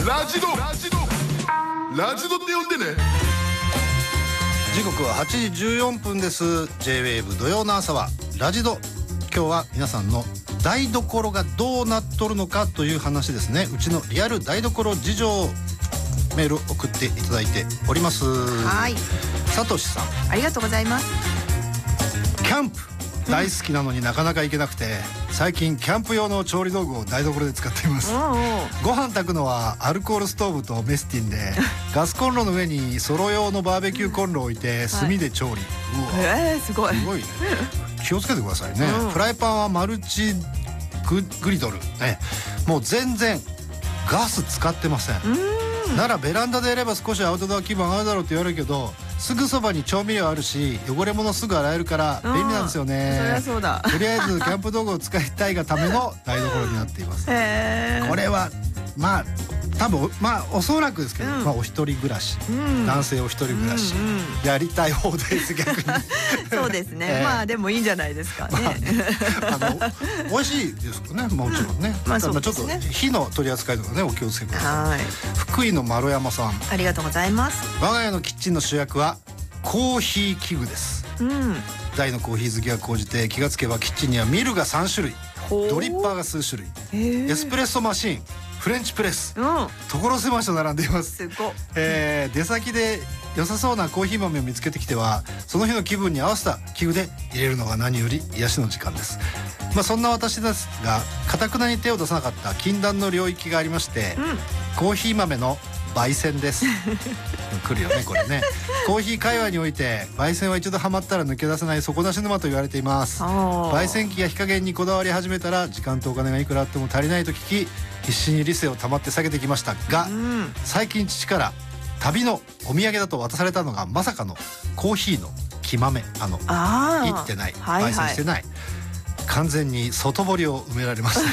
ラジドって呼んでね。 時刻は8時14分です。 J-WAVE 土曜の朝はラジド。今日は皆さんの台所がどうなっとるのかという話ですね。うちのリアル台所事情、メール送っていただいております。 はい、 さとしさん、 ありがとうございます。 キャンプ大好きなのになかなか行けなくて、最近キャンプ用の調理道具を台所で使っています。ご飯炊くのはアルコールストーブとメスティンで、ガスコンロの上にソロ用のバーベキューコンロを置いて炭で調理。 すごい。 すごいね。気をつけてくださいね。フライパンはマルチグリドルね。もう全然ガス使ってません。ならベランダでやれば少しアウトドア気分上がるだろうって言われるけど、すぐそばに調味料あるし汚れ物すぐ洗えるから便利なんですよね。 そりゃそうだ。 とりあえずキャンプ道具を使いたいがための台所になっています。これはまあ多分おそらくですけど、お一人暮らし、男性お一人暮らし、やりたい放題です。逆にそうですね。まあでもいいんじゃないですかね。 美味しいですよね、もちろんね。ちょっと火の取り扱いとかね、お気をつけください。福井の丸山さん、 ありがとうございます。 我が家のキッチンの主役はコーヒー器具です。大のコーヒー好きが高じて、気がつけばキッチンにはミルが3種類、ドリッパーが数種類、エスプレッソマシン、フレンチプレス、所狭しと並んでいます。 すごい。 出先で良さそうなコーヒー豆を見つけてきては、その日の気分に合わせた器具で入れるのが何より癒しの時間です。そんな私ですが、堅くなに手を出さなかった禁断の領域がありまして、コーヒー豆の焙煎です。来るよねこれね。コーヒー界隈において焙煎は一度ハマったら抜け出せない底なし沼と言われています。焙煎機や火加減にこだわり始めたら、時間とお金がいくらあっても足りないと聞き、必死に理性を保って下げてきましたが、最近父から旅のお土産だと渡されたのが、まさかのコーヒーの木豆。いってない、焙煎してない、完全に外堀を埋められました。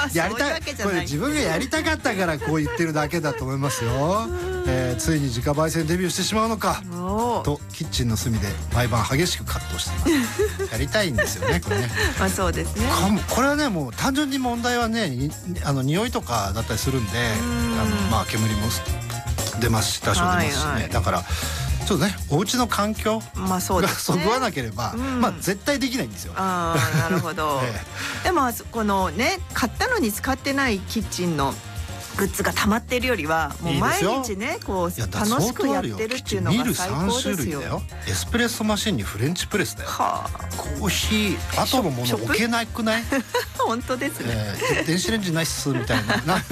やりたい、これ自分がやりたかったからこう言ってるだけだと思いますよ。ついに自家焙煎デビューしてしまうのかと、キッチンの隅で毎晩激しく葛藤しています。やりたいんですよねこれね。 そうですね。 これはね、もう単純に問題はね、匂いとかだったりするんで、煙も出ますし、多少出ますしね。だからちょっとね、お家の環境がそぐわなければ、絶対できないんですよ。 なるほど。でもこのね、買ったのに使ってないキッチンのグッズが溜まってるよりは、もう毎日ね、こう楽しくやってるっていうのが最高ですよ。 エスプレッソマシンにフレンチプレスだよ。コーヒー後のもの置けなくない？ 本当ですね。 電子レンジないっすみたいな。